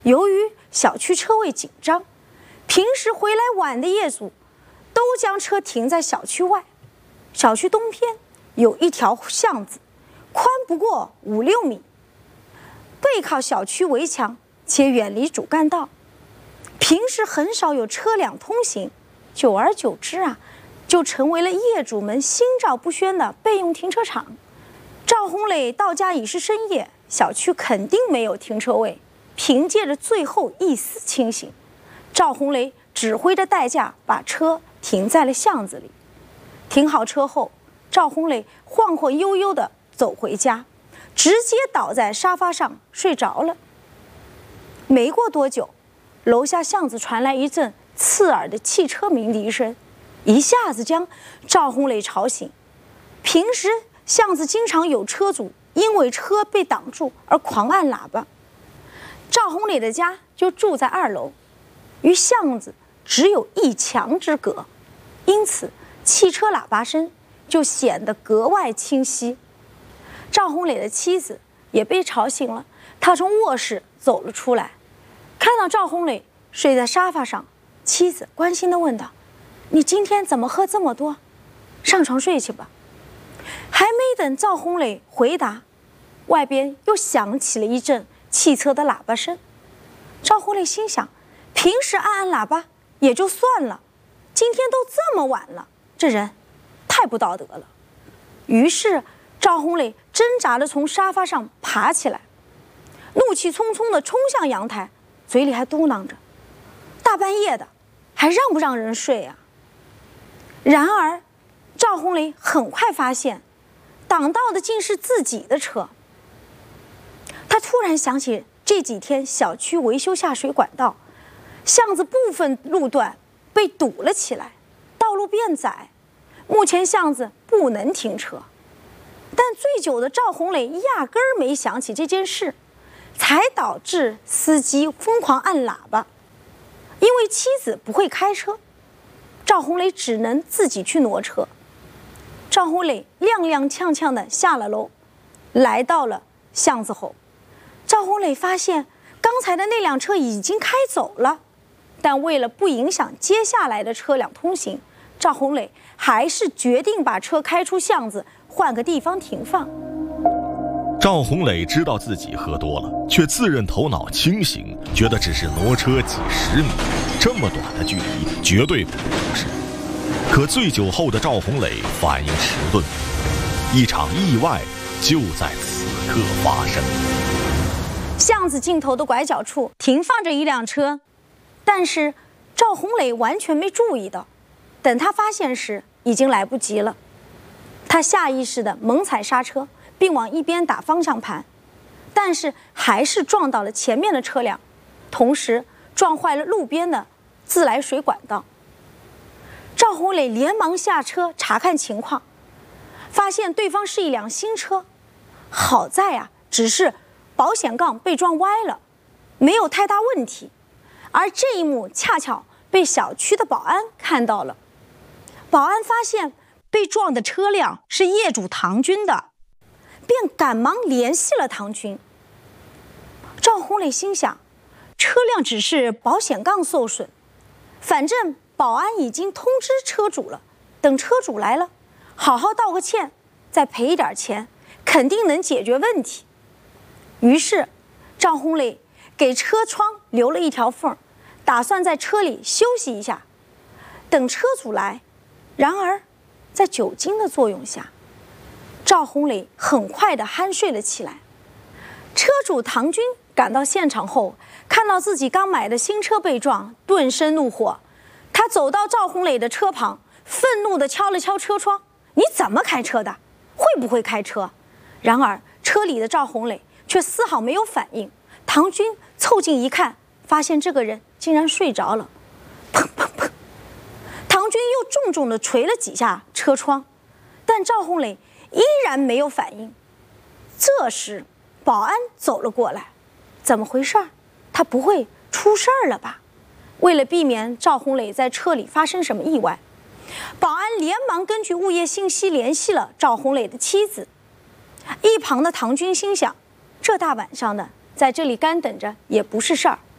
由于小区车位紧张，平时回来晚的业主都将车停在小区外。小区东边有一条巷子，宽不过5-6米，背靠小区围墙，且远离主干道，平时很少有车辆通行。久而久之就成为了业主们心照不宣的备用停车场。赵红磊到家已是深夜，小区肯定没有停车位。凭借着最后一丝清醒，赵红磊指挥着代驾把车停在了巷子里。停好车后，赵红磊晃晃悠悠地走回家，直接倒在沙发上睡着了。没过多久，楼下巷子传来一阵刺耳的汽车鸣笛声，一下子将赵红磊吵醒。平时巷子经常有车主因为车被挡住而狂按喇叭。赵红磊的家就住在2楼，与巷子只有1墙之隔，因此汽车喇叭声就显得格外清晰。赵红磊的妻子也被吵醒了，她从卧室走了出来，看到赵红磊睡在沙发上，妻子关心地问道：“你今天怎么喝这么多？上床睡去吧。”还没等赵红磊回答，外边又响起了一阵汽车的喇叭声。赵红磊心想，平时按喇叭也就算了，今天都这么晚了，这人太不道德了。于是赵红磊挣扎地从沙发上爬起来，怒气冲冲地冲向阳台，嘴里还嘟囔着：“大半夜的，还让不让人睡啊？”然而赵红磊很快发现，挡道的竟是自己的车。他突然想起这几天小区维修下水管道，巷子部分路段被堵了起来，道路变窄，目前巷子不能停车。但醉酒的赵红磊压根儿没想起这件事，才导致司机疯狂按喇叭。因为妻子不会开车，赵红磊只能自己去挪车。赵红磊踉踉跄跄地下了楼，来到了巷子后，赵红磊发现刚才的那辆车已经开走了，但为了不影响接下来的车辆通行，赵红磊还是决定把车开出巷子，换个地方停放。 赵红磊知道自己喝多了，却自认头脑清醒，觉得只是挪车几10米，这么短的距离绝对不会出事。可醉酒后的赵红磊反应迟钝，一场意外就在此刻发生。 巷子尽头的拐角处停放着一辆车，但是赵红磊完全没注意到，等他发现时已经来不及了。他下意识地猛踩刹车，并往一边打方向盘，但是还是撞到了前面的车辆，同时撞坏了路边的自来水管道。赵红磊连忙下车查看情况，发现对方是一辆新车，好在只是保险杠被撞歪了，没有太大问题。而这一幕恰巧被小区的保安看到了，保安发现被撞的车辆是业主唐军的，便赶忙联系了唐军。赵红磊心想，车辆只是保险杠受损，反正保安已经通知车主了，等车主来了，好好道个歉，再赔一点钱，肯定能解决问题。于是赵红磊给车窗留了一条缝，打算在车里休息一下，等车主来。然而在酒精的作用下，赵红磊很快地酣睡了起来。车主唐军赶到现场后，看到自己刚买的新车被撞，顿生怒火。他走到赵红磊的车旁，愤怒地敲了敲车窗：“你怎么开车的？会不会开车？”然而车里的赵红磊却丝毫没有反应。唐军凑近一看，发现这个人竟然睡着了。砰砰砰！唐军又重重地捶了几下车窗，但赵红磊依然没有反应。这时保安走了过来：“怎么回事？他不会出事儿了吧？”为了避免赵红磊在车里发生什么意外，保安连忙根据物业信息联系了赵红磊的妻子。一旁的唐军心想，这大晚上的在这里干等着也不是事儿，